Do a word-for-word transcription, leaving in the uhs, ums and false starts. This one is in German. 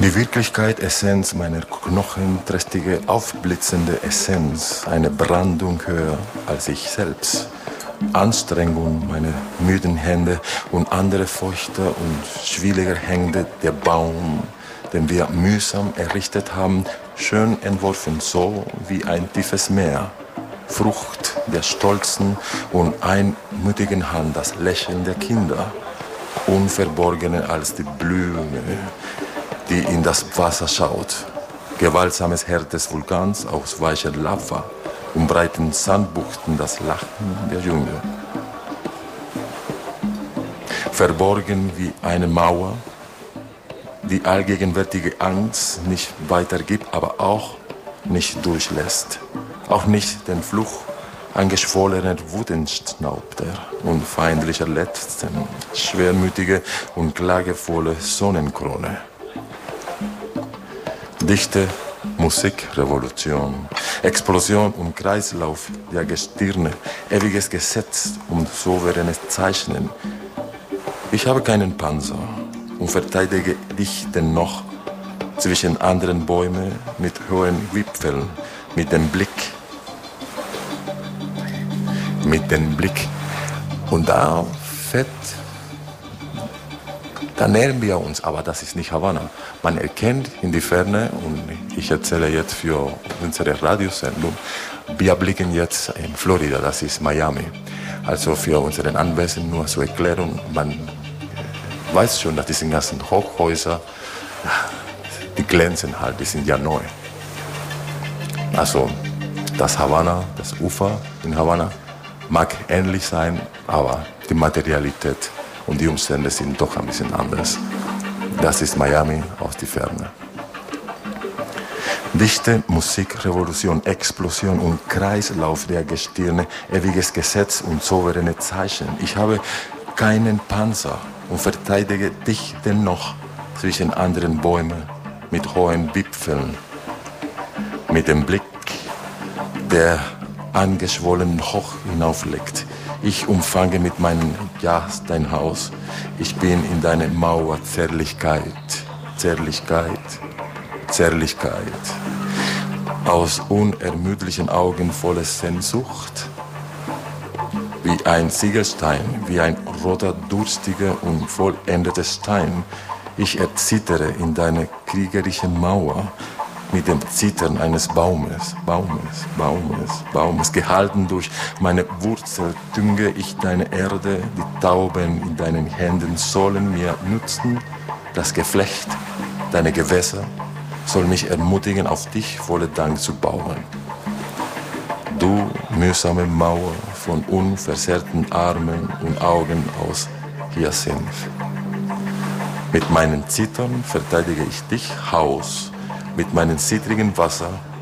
Die Wirklichkeit, Essenz meiner Knochen, trächtige, aufblitzende Essenz, eine Brandung höher als ich selbst. Anstrengung meiner müden Hände und andere feuchter und schwieriger Hände, der Baum, den wir mühsam errichtet haben, schön entworfen, so wie ein tiefes Meer. Frucht der stolzen und einmütigen Hand, das Lächeln der Kinder, unverborgener als die Blume, die in das Wasser schaut. Gewaltsames Herd des Vulkans aus weicher Lava und breiten Sandbuchten das Lachen der Jünger. Verborgen wie eine Mauer, die allgegenwärtige Angst nicht weitergibt, aber auch nicht durchlässt. Auch nicht den Fluch angeschwollener Wutenschnaubter und feindlicher Letzten, schwermütige und klagevolle Sonnenkrone. Dichte Musikrevolution, Explosion und Kreislauf der Gestirne, ewiges Gesetz und souveränes Zeichnen. Ich habe keinen Panzer und verteidige dich dennoch zwischen anderen Bäumen mit hohen Wipfeln, mit dem Blick, mit dem Blick. Und da fährt, da nähern wir uns, aber das ist nicht Havanna. Man erkennt in die Ferne, und ich erzähle jetzt für unsere Radiosendung, wir blicken jetzt in Florida, das ist Miami. Also für unseren Anwesenden nur zur Erklärung, man weiß schon, dass diese ganzen Hochhäuser, die glänzen halt, die sind ja neu. Also das Havanna, das Ufer in Havanna mag ähnlich sein, aber die Materialität und die Umstände sind doch ein bisschen anders. Das ist Miami aus der Ferne. Dichte Musikrevolution, Explosion und Kreislauf der Gestirne, ewiges Gesetz und souveräne Zeichen. Ich habe keinen Panzer und verteidige dich dennoch zwischen anderen Bäumen mit hohen Wipfeln, mit dem Blick, der angeschwollen hoch hinauflegt. Ich umfange mit meinem Ja dein Haus. Ich bin in deine Mauer Zärtlichkeit, Zärtlichkeit, Zärtlichkeit. Aus unermüdlichen Augen voller Sehnsucht. Wie ein Ziegelstein, wie ein roter, durstiger und vollendeter Stein. Ich erzittere in deine kriegerische Mauer mit dem Zittern eines Baumes, Baumes, Baumes, Baumes. Gehalten durch meine Wurzel dünge ich deine Erde, die Tauben in deinen Händen sollen mir nützen. Das Geflecht, deine Gewässer, soll mich ermutigen, auf dich voller Dank zu bauen. Du mühsame Mauer von unversehrten Armen und Augen aus Hyazinth. Mit meinen Zittern verteidige ich dich, Haus, mit meinem zittrigen Wasser